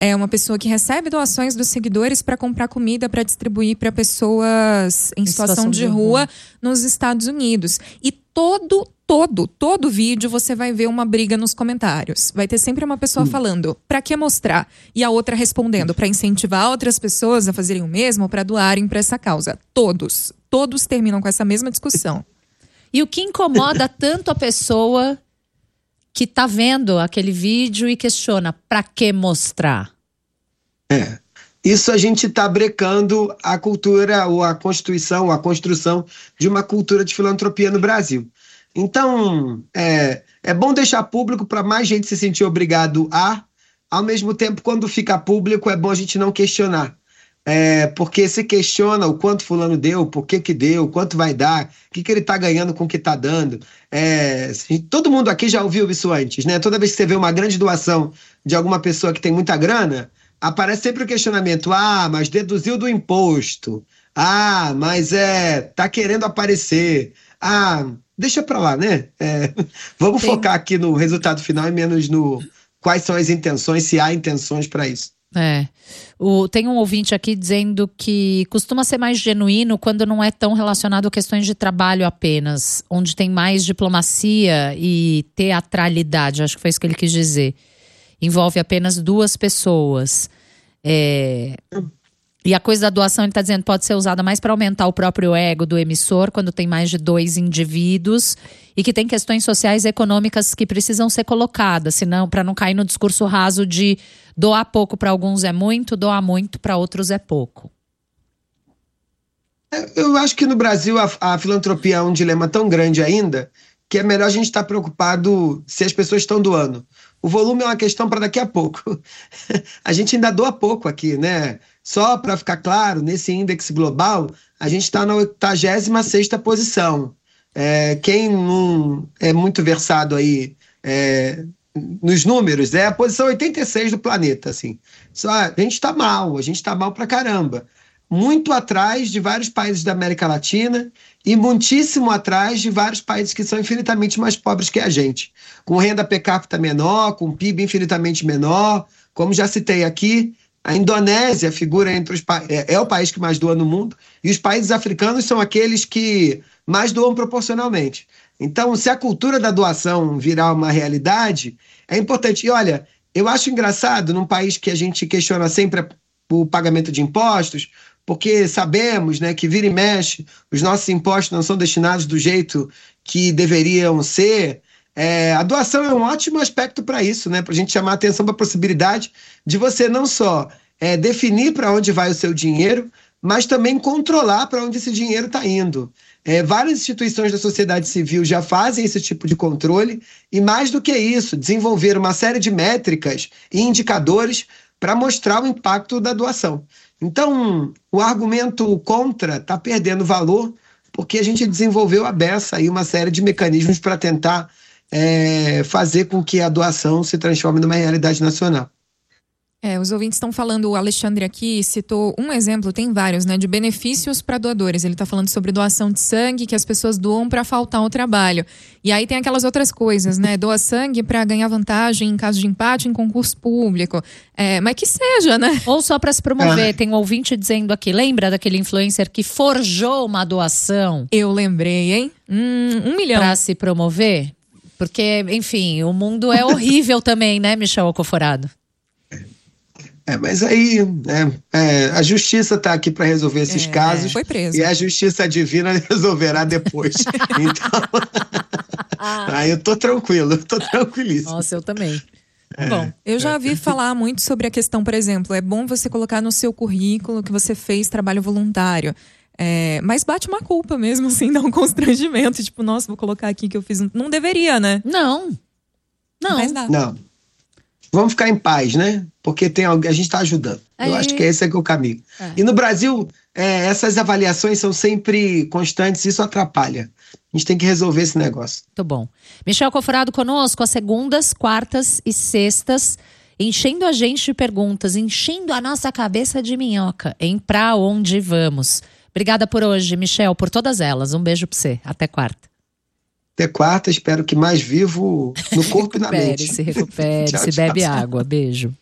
É uma pessoa que recebe doações dos seguidores para comprar comida para distribuir para pessoas em situação de rua nos Estados Unidos. E todo vídeo você vai ver uma briga nos comentários. Vai ter sempre uma pessoa falando, pra que mostrar? E a outra respondendo, pra incentivar outras pessoas a fazerem o mesmo, pra doarem pra essa causa. Todos terminam com essa mesma discussão. E o que incomoda tanto a pessoa que tá vendo aquele vídeo e questiona, pra que mostrar? Isso a gente está brecando a cultura, ou a constituição, ou a construção de uma cultura de filantropia no Brasil. Então, é bom deixar público para mais gente se sentir obrigado ao mesmo tempo, quando fica público, é bom a gente não questionar. Porque se questiona o quanto fulano deu, por que deu, quanto vai dar, o que ele está ganhando com o que está dando. Todo mundo aqui já ouviu isso antes, né? Toda vez que você vê uma grande doação de alguma pessoa que tem muita grana, aparece sempre o questionamento, mas deduziu do imposto, mas tá querendo aparecer, deixa pra lá, né? Vamos focar aqui no resultado final e menos no quais são as intenções, se há intenções para isso. Tem um ouvinte aqui dizendo que costuma ser mais genuíno quando não é tão relacionado a questões de trabalho apenas, onde tem mais diplomacia e teatralidade, acho que foi isso que ele quis dizer. Envolve apenas duas pessoas. E a coisa da doação, ele está dizendo, pode ser usada mais para aumentar o próprio ego do emissor, quando tem mais de 2 indivíduos, e que tem questões sociais e econômicas que precisam ser colocadas, senão, para não cair no discurso raso de doar pouco para alguns é muito, doar muito para outros é pouco. Eu acho que no Brasil a filantropia é um dilema tão grande ainda, que é melhor a gente estar preocupado se as pessoas estão doando. O volume é uma questão para daqui a pouco. A gente ainda doa pouco aqui, né? Só para ficar claro, nesse índice global, a gente está na 86ª posição. Quem não é muito versado aí nos números, é a posição 86 do planeta, assim. A gente está mal pra caramba. Muito atrás de vários países da América Latina e muitíssimo atrás de vários países que são infinitamente mais pobres que a gente, com renda per capita menor, com PIB infinitamente menor. Como já citei aqui, a Indonésia figura entre os é o país que mais doa no mundo, e os países africanos são aqueles que mais doam proporcionalmente. Então, se a cultura da doação virar uma realidade, é importante. E olha, eu acho engraçado, num país que a gente questiona sempre o pagamento de impostos, porque sabemos, né, que vira e mexe, os nossos impostos não são destinados do jeito que deveriam ser. A doação é um ótimo aspecto para isso, né, para a gente chamar a atenção para a possibilidade de você não só definir para onde vai o seu dinheiro, mas também controlar para onde esse dinheiro está indo. Várias instituições da sociedade civil já fazem esse tipo de controle e, mais do que isso, desenvolver uma série de métricas e indicadores para mostrar o impacto da doação. Então, o argumento contra está perdendo valor porque a gente desenvolveu a beça aí uma série de mecanismos para tentar fazer com que a doação se transforme numa realidade nacional. Os ouvintes estão falando, o Alexandre aqui citou um exemplo, tem vários, né, de benefícios para doadores. Ele está falando sobre doação de sangue, que as pessoas doam para faltar ao trabalho. E aí tem aquelas outras coisas, né, doa sangue para ganhar vantagem em caso de empate em concurso público. Mas que seja, né? Ou só para se promover. Tem um ouvinte dizendo aqui, lembra daquele influencer que forjou uma doação? Eu lembrei, hein? 1 milhão. Para se promover? Porque, enfim, o mundo é horrível também, né, Michel Alcoforado? Mas aí a justiça está aqui para resolver esses casos. Foi preso. E a justiça divina resolverá depois. Então, aí eu tô tranquilo, eu tô tranquilíssimo. Nossa, eu também. Bom, eu já vi falar muito sobre a questão, por exemplo, é bom você colocar no seu currículo que você fez trabalho voluntário. Mas bate uma culpa mesmo, assim, dá um constrangimento. Tipo, nossa, vou colocar aqui que eu fiz. Não deveria, né? Não. Mas dá. Não. Vamos ficar em paz, né? Porque a gente está ajudando. Eu acho que esse é o caminho. E no Brasil, essas avaliações são sempre constantes, isso atrapalha. A gente tem que resolver esse negócio. Muito bom. Michel Alcoforado conosco às segundas, quartas e sextas, enchendo a gente de perguntas, enchendo a nossa cabeça de minhoca em Pra Onde Vamos. Obrigada por hoje, Michel, por todas elas. Um beijo pra você. Até quarta. Até quarta, espero que mais vivo no corpo e na mente. Se recupere, se bebe água. Beijo.